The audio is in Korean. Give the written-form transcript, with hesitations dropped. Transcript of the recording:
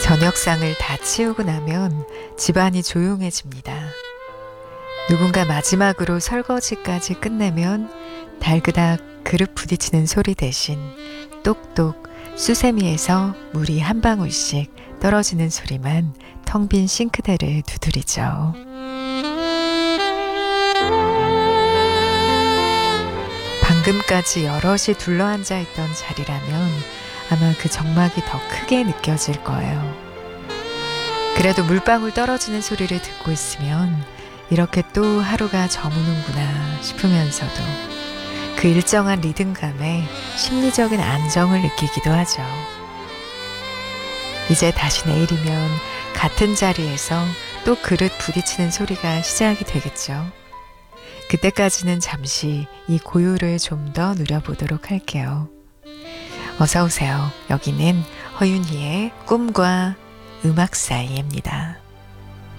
저녁상을 다 치우고 나면 집안이 조용해집니다. 누군가 마지막으로 설거지까지 끝내면 달그닥 그릇 부딪히는 소리 대신 똑똑 수세미에서 물이 한 방울씩 떨어지는 소리만 텅 빈 싱크대를 두드리죠. 방금까지 여럿이 둘러앉아 있던 자리라면 아마 그 정막이 더 크게 느껴질 거예요. 그래도 물방울 떨어지는 소리를 듣고 있으면 이렇게 또 하루가 저무는구나 싶으면서도 그 일정한 리듬감에 심리적인 안정을 느끼기도 하죠. 이제 다시 내일이면 같은 자리에서 또 그릇 부딪히는 소리가 시작이 되겠죠. 그때까지는 잠시 이 고요를 좀 더 누려보도록 할게요. 어서 오세요. 여기는 허윤희의 꿈과 음악 사이입니다.